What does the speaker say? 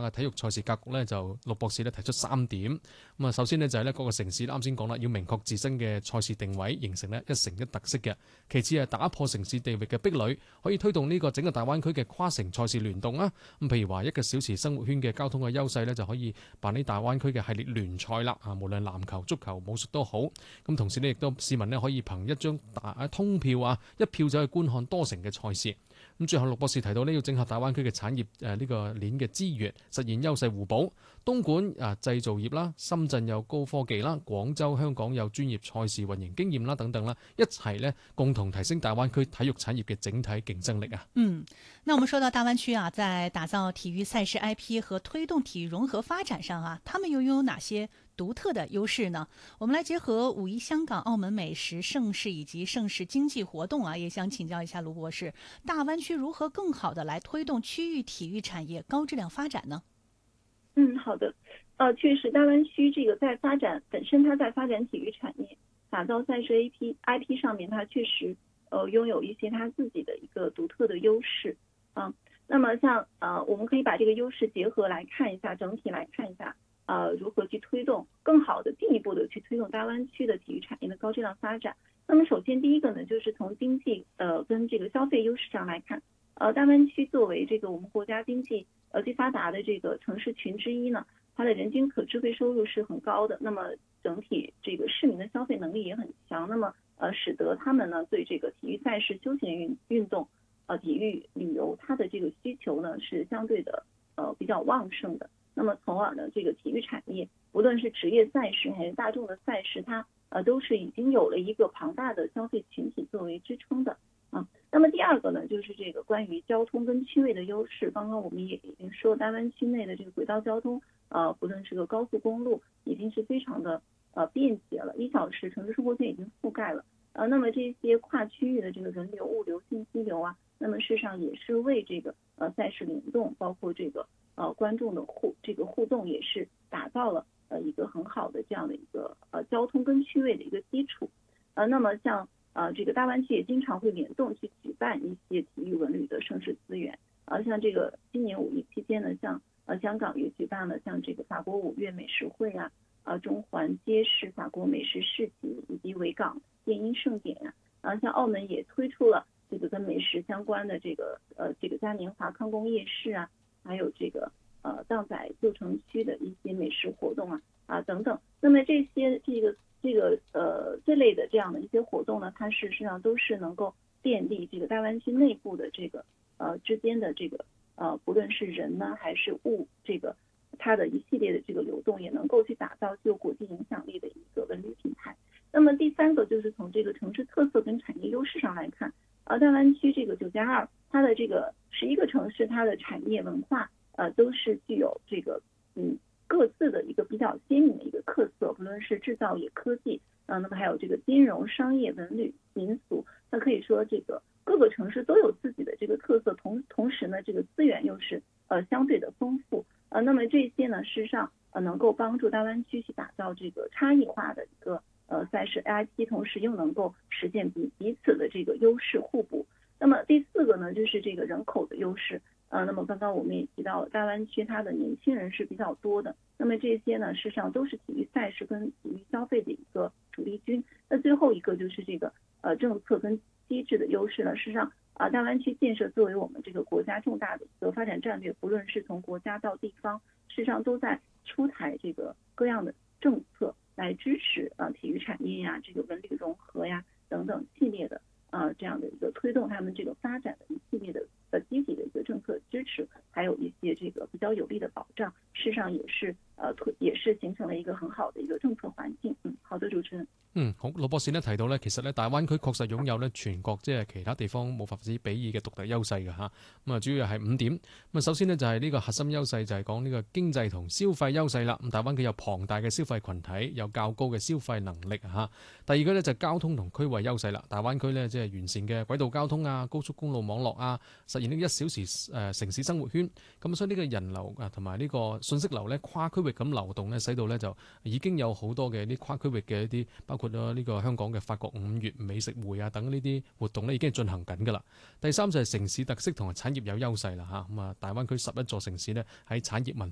嘅體育賽事格局咧，就陸博士咧提出3點。咁啊，首先呢，就係咧各個城市啱先講啦，要明確自身嘅賽事定位，形成咧一城一特色嘅。其次係打破城市地域嘅壁壘，可以推動呢個整個大灣區嘅跨城賽事聯動啊。咁譬如話1個小時生活圈嘅交通嘅優勢咧，就可以辦理大灣區嘅系列聯賽啦。啊，無論籃球、足球、武術都好。咁同時呢，亦都市民呢可以憑一張通票啊，一票就去觀看多城嘅賽事。咁最後陸博士提到呢，要整合大灣區嘅產業呢個鏈嘅資源，實現優勢互補。東莞製造業啦，深圳有高科技啦，廣州、香港有專業賽事運營經驗啦等等啦，一齊呢共同提升大灣區體育產業嘅整體競爭力啊。 那我們說到大灣區啊，在打造體育賽事 IP 和推動體育融合發展上啊，他們又擁有哪些獨特的優勢呢？我們來結合5·1香港、澳門美食盛事以及盛事經濟活動啊，也想請教一下盧博士，大灣區如何更好的來推動區域體育產業高質量發展呢？ 好的，確實大灣區這個在發展本身，它在發展體育產業、打造賽事 IP 上面，它確實擁有一些它自己的一個獨特的優勢啊。那麼像我們可以把這個優勢結合來看一下，整體來看一下。如何去推動更好的進一步的去推動大灣區的體育產業的高質量發展。那麼首先第一個呢，就是從經濟跟這個消費優勢上來看，大灣區作為這個我們國家經濟最發達的這個城市群之一呢，它的人均可支配收入是很高的，那麼整體這個市民的消費能力也很強，那麼使得他們呢對這個體育賽事、休閒運動、體育旅遊它的這個需求呢是相對的比較旺盛的。那麼從而呢，這個體育產業，無論是職業賽事還是大眾的賽事，它都是已經有了一個龐大的消費群體作為支撐的啊。那麼第二個呢，就是這個關於交通跟區位的優勢。剛剛我們也已經說，大灣區內的這個軌道交通，不論是個高速公路，已經是非常的便捷了，1小時城市生活圈已經覆蓋了。那麼這些跨區域的這個人流、物流、信息流啊，那麼事實上也是為這個賽事聯動，包括這個觀眾的互動也是打造了一個很好的這樣的一個交通跟區位的一個基礎。那麼像這個大灣區也經常會聯動去舉辦一些體育文旅的盛事資源。像這個今年5·1期間呢，像香港也舉辦了像這個法國5月美食會啊，中環街市法國美食市集以及維港電音盛典啊，像澳門也推出了這個跟美食相關的這個嘉年華康公夜市啊，還有這個蕩仔舊城區的一些美食活動啊等等。那麼這些這類的這樣的一些活動呢，它事實上都是能夠便利這個大灣區內部的這個之間的這個不論是人呢還是物，這個它的一系列的這個流動，也能夠去打造具有國際影響力的一個文旅品牌。那麼第三個就是從這個城市特色跟產業優勢上來看，大灣區這個9+2，它的這個11個城市，它的產業文化都是具有這個各自的一個比較鮮明的一個特色，不論是製造業、科技，那麼還有這個金融、商業、文旅、民俗，那可以說這個各個城市都有自己的這個特色，同時呢，這個資源又是相對的豐富，那麼這些呢，事實上能夠幫助大灣區去打造這個差異化的一個賽事 IP， 同時又能夠實現彼此的這個優勢互補。那麼第四個呢，就是這個人口的優勢。那麼剛剛我們也提到了，大灣區它的年輕人是比較多的。那麼這些呢，事實上都是體育賽事跟體育消費的一個主力軍。那最後一個就是這個政策跟機制的優勢呢。事實上大灣區建設作為我們這個國家重大的一個發展戰略，不論是從國家到地方，事實上都在出台這個各樣的政策來支持體育產業呀、這個文旅融合呀等等系列的這樣的一個推動他們這個發展的一系列的積極的一個政策支持，還有一些這個比較有力的保障，事實上也是形成了一個很好的一個政策環境。好的，主持人。 好，陸博士呢提到呢，其實呢大灣區確實擁有呢全國即係其他地方冇法子比擬嘅獨特優勢嘅嚇。咁主要係5點。咁首先呢，就係呢個核心優勢就係講呢個經濟同消費優勢啦。咁大灣區有龐大嘅消費群體，有較高嘅消費能力嚇。第二個呢，就係交通同區位優勢啦。大灣區呢，即係完善嘅軌道交通啊、高速公路網絡啊，實現呢1小時城市生活圈。咁所以呢個人流同埋呢個信息流呢，跨區域咁流動呢，使到呢就已經有好多嘅啲跨區域嘅一啲包括咗呢個香港嘅法國5月美食會啊等呢啲活動呢已經係進行緊㗎啦。第三就係城市特色同埋產業有優勢啦嚇。咁大灣區11座城市呢喺產業文